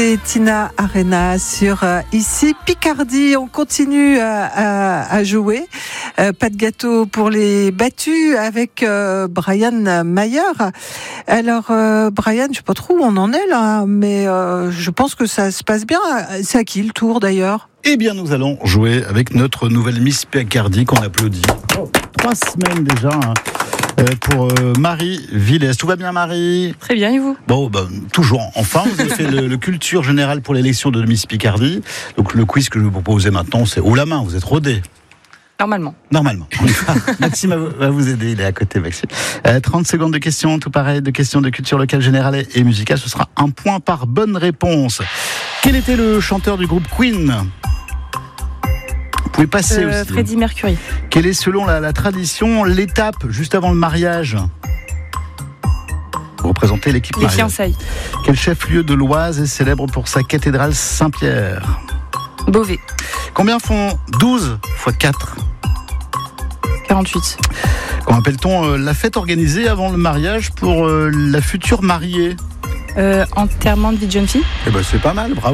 Et Tina Arena sur ici Picardie. On continue à jouer. Pas de gâteau pour les battus avec Brian Mayer. Alors Brian, je sais pas trop où on en est là, mais je pense que ça se passe bien. C'est à qui le tour d'ailleurs ? Eh bien, nous allons jouer avec notre nouvelle Miss Picardie qu'on applaudit. 3 semaines déjà. Pour Marie Villès. Tout va bien, Marie ? Très bien, et vous ? Bon, toujours. Enfin, vous avez fait le culture générale pour l'élection de Miss Picardie. Donc, le quiz que je vais vous proposer maintenant, c'est haut la main. Vous êtes rodés. Normalement. Maxime va vous aider. Il est à côté, Maxime. 30 secondes de questions, tout pareil, de questions de culture locale, générale et musicale. Ce sera 1 point par bonne réponse. Quel était le chanteur du groupe Queen ? Vous pouvez passer aussi. Freddie Mercury. Quelle est, selon la tradition, l'étape juste avant le mariage ? Vous représentez l'équipe Les mariage. fiançailles. Quel chef-lieu de l'Oise est célèbre pour sa cathédrale Saint-Pierre ? Beauvais. Combien font 12 x 4 ? 48. Comment appelle-t-on la fête organisée avant le mariage pour la future mariée ? Enterrement de vie de jeune fille. Eh ben, c'est pas mal, bravo.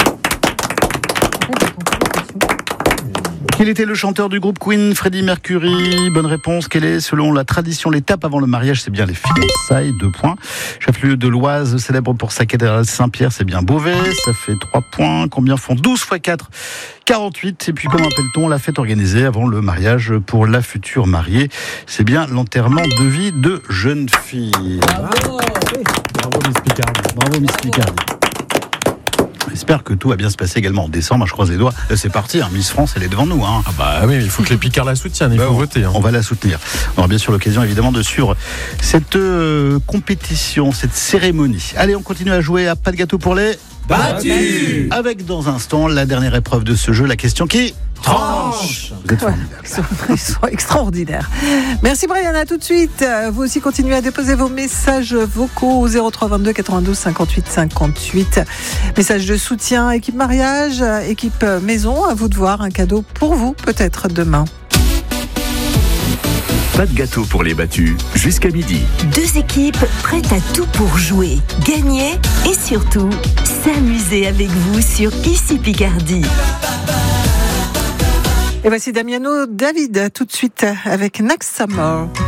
Quel était le chanteur du groupe Queen ? Freddie Mercury. Bonne réponse. Quelle est, selon la tradition, l'étape avant le mariage ? C'est bien les fiançailles. 2 points. Chef-lieu de l'Oise, célèbre pour sa cathédrale Saint-Pierre. C'est bien Beauvais. Ça fait 3 points. Combien font 12 x 4 ? 48. Et puis, comment appelle-t-on la fête organisée avant le mariage pour la future mariée ? C'est bien l'enterrement de vie de jeune fille. Bravo Miss Picardie. Bravo Miss Picardie. J'espère que tout va bien se passer également en décembre. Je croise les doigts. Là, c'est parti. Miss France, elle est devant nous. Ah bah oui, il faut que les Picards la soutiennent. Il faut voter. On va la soutenir. On aura bien sûr l'occasion, évidemment, de suivre cette compétition, cette cérémonie. Allez, on continue à jouer à Pas de gâteau pour les battus. Avec, dans un instant, la dernière épreuve de ce jeu, la question qui tranche. Vous êtes formidables. Ils sont extraordinaires. Merci Brian, à tout de suite. Vous aussi continuez à déposer vos messages vocaux au 03 22 92 58 58. Message de soutien, équipe mariage, équipe maison. À vous de voir, un cadeau pour vous peut-être demain. Pas de gâteau pour les battus, jusqu'à midi. 2 équipes prêtes à tout pour jouer, gagner et surtout s'amuser avec vous sur Ici Picardie. Et voici Damiano David, tout de suite avec Next Summer.